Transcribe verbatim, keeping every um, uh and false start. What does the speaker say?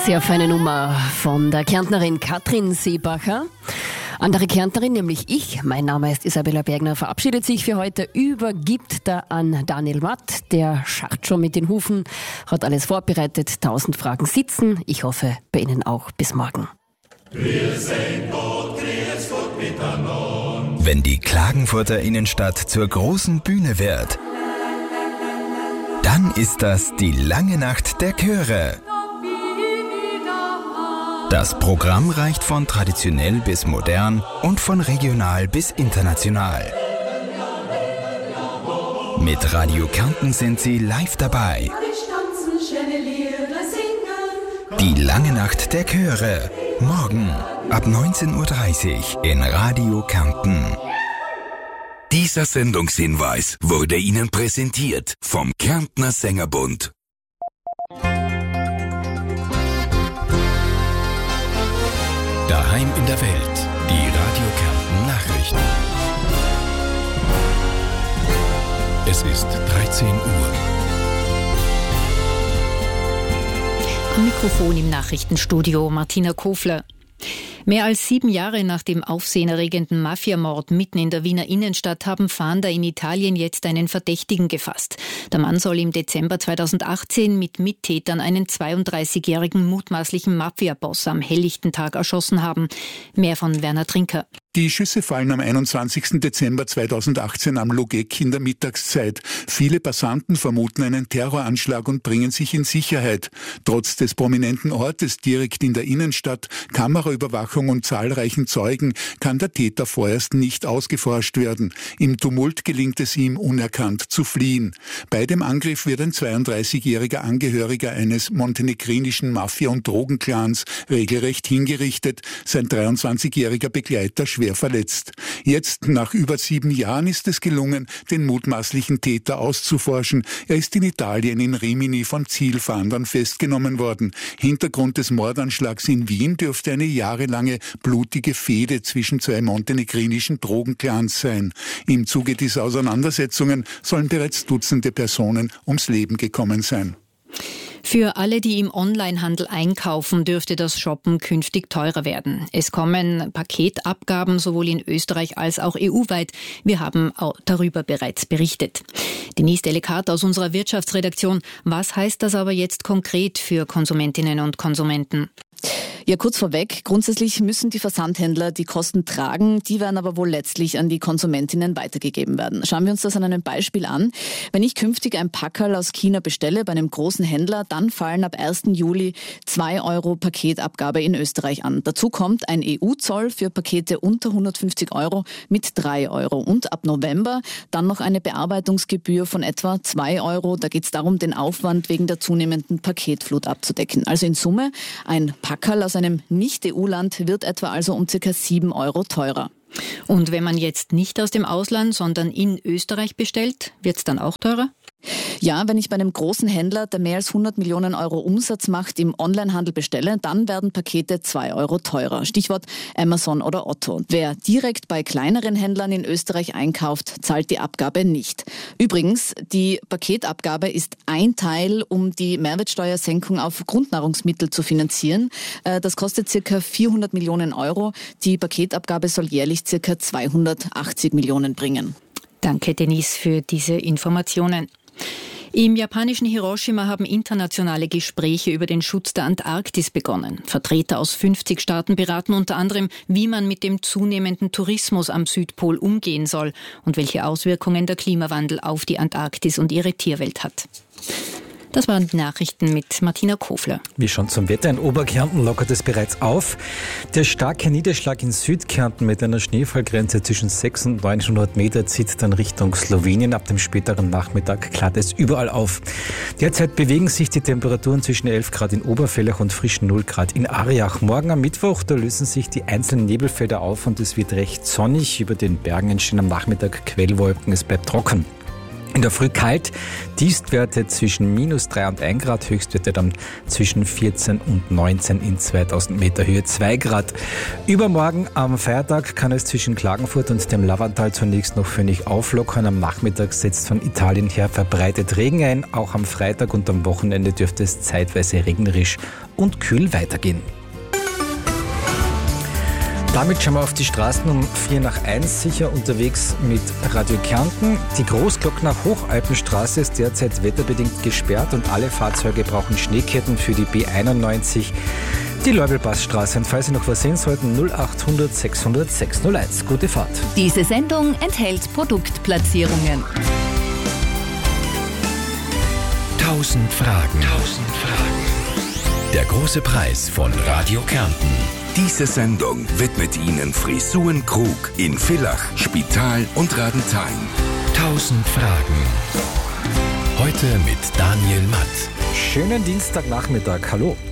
Sehr feine Nummer von der Kärntnerin Katrin Seebacher. Andere Kärntnerin, nämlich ich, mein Name ist Isabella Bergner, verabschiedet sich für heute, übergibt da an Daniel Matt. Der scharrt schon mit den Hufen, hat alles vorbereitet, tausend Fragen sitzen. Ich hoffe, bei Ihnen auch. Bis morgen. Wenn die Klagenfurter Innenstadt zur großen Bühne wird, dann ist das die lange Nacht der Chöre. Das Programm reicht von traditionell bis modern und von regional bis international. Mit Radio Kärnten sind Sie live dabei. Die lange Nacht der Chöre. Morgen ab neunzehn Uhr dreißig in Radio Kärnten. Dieser Sendungshinweis wurde Ihnen präsentiert vom Kärntner Sängerbund. Daheim in der Welt, die Radio Kärnten Nachrichten. Es ist dreizehn Uhr. Am Mikrofon im Nachrichtenstudio Martina Kofler. Mehr als sieben Jahre nach dem aufsehenerregenden Mafiamord mitten in der Wiener Innenstadt haben Fahnder in Italien jetzt einen Verdächtigen gefasst. Der Mann soll im Dezember zweitausendachtzehn mit Mittätern einen zweiunddreißigjährigen mutmaßlichen Mafia-Boss am helllichten Tag erschossen haben. Mehr von Werner Trinker. Die Schüsse fallen am einundzwanzigsten Dezember zweitausendachtzehn am Logeck in der Mittagszeit. Viele Passanten vermuten einen Terroranschlag und bringen sich in Sicherheit. Trotz des prominenten Ortes direkt in der Innenstadt, Kameraüberwachung und zahlreichen Zeugen kann der Täter vorerst nicht ausgeforscht werden. Im Tumult gelingt es ihm, unerkannt zu fliehen. Bei dem Angriff wird ein zweiunddreißigjähriger Angehöriger eines montenegrinischen Mafia- und Drogenclans regelrecht hingerichtet, sein dreiundzwanzigjähriger Begleiter schwer verletzt. Jetzt, nach über sieben Jahren, ist es gelungen, den mutmaßlichen Täter auszuforschen. Er ist in Italien in Rimini von Zielfahndern festgenommen worden. Hintergrund des Mordanschlags in Wien dürfte eine jahrelange blutige Fehde zwischen zwei montenegrinischen Drogenclans sein. Im Zuge dieser Auseinandersetzungen sollen bereits Dutzende Personen ums Leben gekommen sein. Für alle, die im Onlinehandel einkaufen, dürfte das Shoppen künftig teurer werden. Es kommen Paketabgaben sowohl in Österreich als auch E U-weit. Wir haben auch darüber bereits berichtet. Denise Delikat aus unserer Wirtschaftsredaktion. Was heißt das aber jetzt konkret für Konsumentinnen und Konsumenten? Ja, kurz vorweg, grundsätzlich müssen die Versandhändler die Kosten tragen, die werden aber wohl letztlich an die Konsumentinnen weitergegeben werden. Schauen wir uns das an einem Beispiel an. Wenn ich künftig ein Packerl aus China bestelle bei einem großen Händler, dann fallen ab ersten Juli zwei Euro Paketabgabe in Österreich an. Dazu kommt ein E U-Zoll für Pakete unter hundertfünfzig Euro mit drei Euro. Und ab November dann noch eine Bearbeitungsgebühr von etwa zwei Euro. Da geht es darum, den Aufwand wegen der zunehmenden Paketflut abzudecken. Also in Summe ein Packerl aus einem Nicht-E U-Land wird etwa also um circa sieben Euro teurer. Und wenn man jetzt nicht aus dem Ausland, sondern in Österreich bestellt, wird es dann auch teurer? Ja, wenn ich bei einem großen Händler, der mehr als hundert Millionen Euro Umsatz macht, im Onlinehandel bestelle, dann werden Pakete zwei Euro teurer. Stichwort Amazon oder Otto. Wer direkt bei kleineren Händlern in Österreich einkauft, zahlt die Abgabe nicht. Übrigens, die Paketabgabe ist ein Teil, um die Mehrwertsteuersenkung auf Grundnahrungsmittel zu finanzieren. Das kostet circa vierhundert Millionen Euro. Die Paketabgabe soll jährlich circa zweihundertachtzig Millionen bringen. Danke, Denise, für diese Informationen. Im japanischen Hiroshima haben internationale Gespräche über den Schutz der Antarktis begonnen. Vertreter aus fünfzig Staaten beraten unter anderem, wie man mit dem zunehmenden Tourismus am Südpol umgehen soll und welche Auswirkungen der Klimawandel auf die Antarktis und ihre Tierwelt hat. Das waren die Nachrichten mit Martina Kofler. Wie schon zum Wetter. In Oberkärnten lockert es bereits auf. Der starke Niederschlag in Südkärnten mit einer Schneefallgrenze zwischen sechshundert und neunhundert Meter zieht dann Richtung Slowenien. Ab dem späteren Nachmittag klart es überall auf. Derzeit bewegen sich die Temperaturen zwischen elf Grad in Oberfellach und frischen null Grad in Ariach. Morgen am Mittwoch, da lösen sich die einzelnen Nebelfelder auf und es wird recht sonnig. Über den Bergen entstehen am Nachmittag Quellwolken. Es bleibt trocken. In der Früh kalt, Tiefstwerte zwischen minus drei und ein Grad, Höchstwerte dann zwischen vierzehn und neunzehn in zweitausend Meter Höhe, zwei Grad. Übermorgen am Feiertag kann es zwischen Klagenfurt und dem Lavantal zunächst noch völlig auflockern. Am Nachmittag setzt von Italien her verbreitet Regen ein. Auch am Freitag und am Wochenende dürfte es zeitweise regnerisch und kühl weitergehen. Damit schauen wir auf die Straßen um vier nach eins, sicher unterwegs mit Radio Kärnten. Die Großglockner Hochalpenstraße ist derzeit wetterbedingt gesperrt und alle Fahrzeuge brauchen Schneeketten für die B einundneunzig. Die Leubelpassstraße. Und falls Sie noch was sehen sollten, null acht hundert sechshundert sechshunderteins. Gute Fahrt. Diese Sendung enthält Produktplatzierungen. Tausend Fragen. Tausend Fragen. Der große Preis von Radio Kärnten. Diese Sendung widmet Ihnen Frisuren Krug in Villach, Spital und Radenthein. Tausend Fragen. Heute mit Daniel Matt. Schönen Dienstagnachmittag. Hallo.